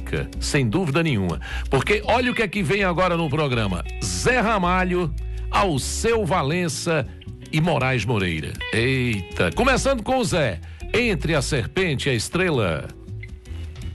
fica, sem dúvida nenhuma. Porque olha o que é que vem agora no programa: Zé Ramalho, Alceu Valença e Moraes Moreira. Eita, começando com o Zé, Entre a Serpente e a Estrela.